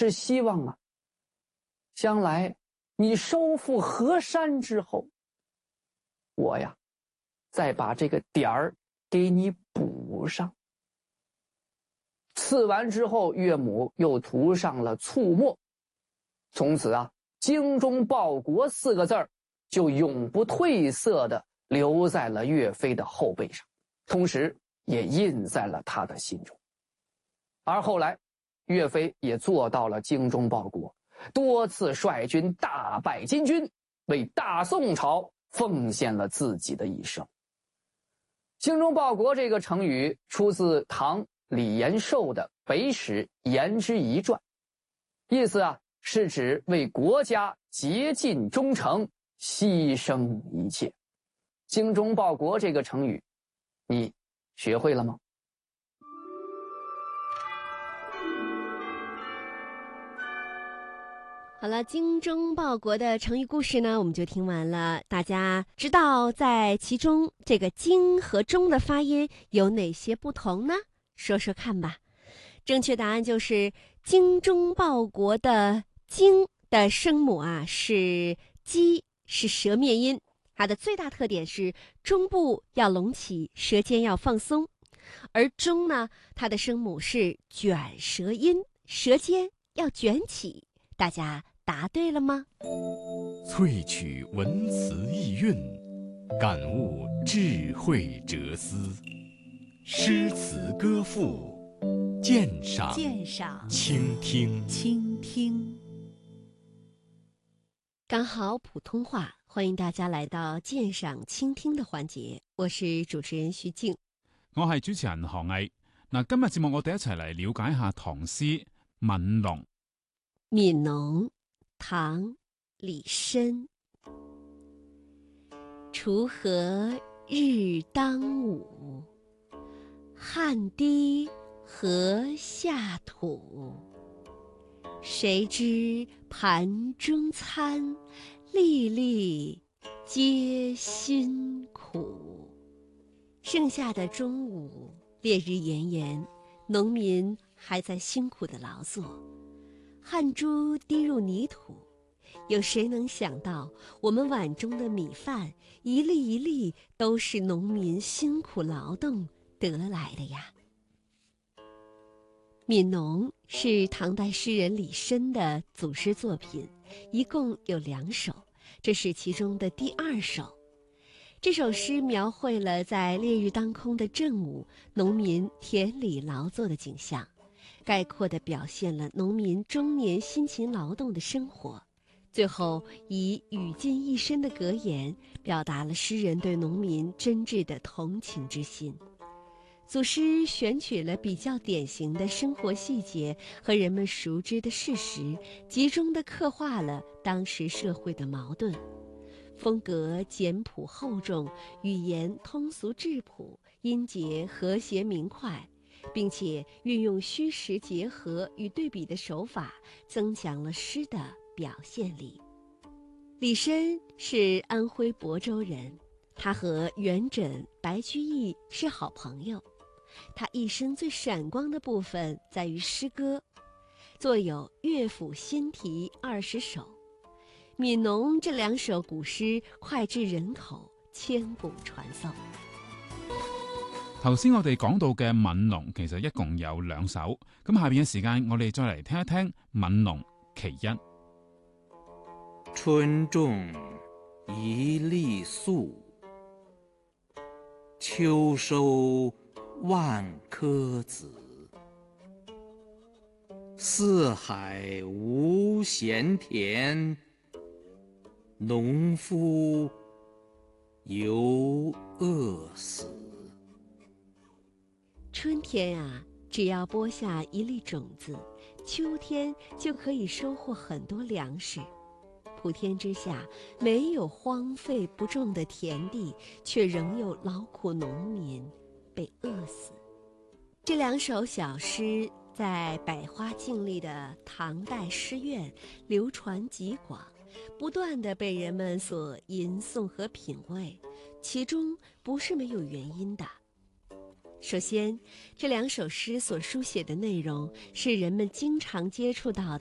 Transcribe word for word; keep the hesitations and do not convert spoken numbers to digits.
是希望啊，将来你收复河山之后，我呀，再把这个点儿给你补上。刺完之后，岳母又涂上了醋墨，从此啊，精忠报国四个字儿就永不褪色的留在了岳飞的后背上，同时也印在了他的心中。而后来，岳飞也做到了精忠报国，多次率军大败金军，为大宋朝奉献了自己的一生。精忠报国这个成语出自唐李延寿的《北史颜之仪传》，意思啊是指为国家竭尽忠诚，牺牲一切。精忠报国这个成语，你学会了吗？ 好了，精忠报国的成语故事呢，我们就听完了。大家知道在其中这个精和忠的发音有哪些不同呢？说说看吧。正确答案就是精忠报国的精的声母啊是鸡，是舌面音，它的最大特点是中部要隆起，舌尖要放松。而忠呢，它的声母是卷舌音，舌尖要卷起。大家答对了吗？ 萃取文辞意蕴，感悟智慧哲思，诗词歌赋，鉴赏鉴赏倾听倾听。 刚好普通话，欢迎大家來到鑑賞傾聽的環節，我是主持人徐靜， 我係主持人何毅。嗱，今日節目我哋一齊嚟了解下唐詩《憫農》。 憫農，唐，李紳。鋤禾日當午，汗滴禾下土。誰知盤中餐，粒粒皆辛苦。盛夏的中午，烈日炎炎，農民還在辛苦地勞作，汗珠滴入泥土。有誰能想到，我們碗中的米飯一粒一粒都是農民辛苦勞動得來的呀。《憫農》是唐代詩人李紳的祖詩作品，一共有兩首，這是其中的第二首。這首詩描繪了在烈日當空的正午，農民田裡勞作的景象，概括地表現了農民終年辛勤勞動的生活。最後以語盡一身的格言，表達了詩人對農民真摯的同情之心。祖詩選取了比較典型的生活細節和人們熟知的事實，集中地刻畫了當時社會的矛盾。風格簡樸厚重，語言通俗質樸，音節和諧明快，並且運用虛實結合與對比的手法，增強了詩的表現力。李紳是安徽亳州人，他和元稹、白居易是好朋友。他一生最閃光的部分在於詩歌，作有《樂府新題》二十首。《憫農》這兩首古詩膾炙人口，千古傳頌。 頭先我哋講到嘅《憫農》其實一共有兩首，咁下邊嘅時間我哋再嚟聽一聽《憫農》其一。 春種一粒粟，秋收萬顆子。四海無閒田，農夫猶餓死。 春天啊，只要播下一粒種子，秋天就可以收穫很多糧食。普天之下，沒有荒廢不種的田地，卻仍有勞苦農民被餓死。這兩首小詩在百花競麗的唐代詩苑流傳極廣，不斷地被人們所吟誦和品味，其中不是沒有原因的。首先，這兩首詩所書寫的內容是人們經常接觸到